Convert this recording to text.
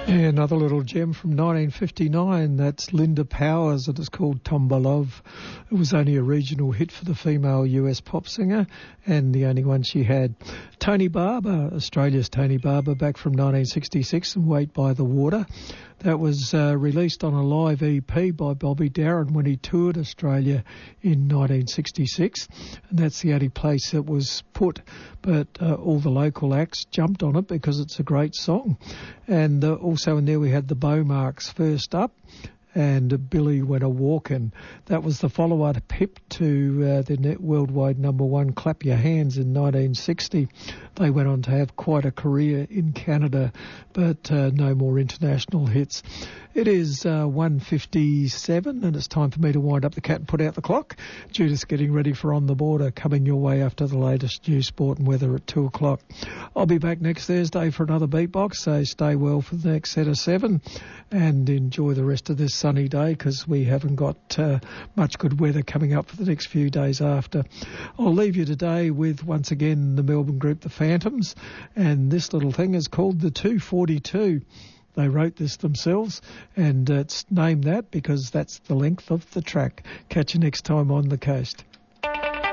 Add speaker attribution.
Speaker 1: Yeah, another little gem from 1959. That's Linda Powers. It is called Tomba Love. It was only a regional hit for the female US pop singer and the only one she had. Tony Barber, Australia's Tony Barber, back from 1966 and Wait by the Water. That was released on a live EP by Bobby Darin when he toured Australia in 1966. And that's the only place it was put. But all the local acts jumped on it because it's a great song. And also in there we had the Beaumarks first up. And Billy Went a Walkin'. That was the follow-up hit to the net worldwide number one, Clap Your Hands, in 1960. They went on to have quite a career in Canada, but no more international hits. It is 1:57, and it's time for me to wind up the cat and put out the clock. Judith's getting ready for On the Border, coming your way after the latest news, sport and weather at 2 o'clock. I'll be back next Thursday for another beatbox, so stay well for the next set of 7 and enjoy the rest of this sunny day because we haven't got much good weather coming up for the next few days after. I'll leave you today with, once again, the Melbourne group The Phantoms, and this little thing is called the 242. They wrote this themselves, and it's named that because that's the length of the track. Catch you next time on The Coast.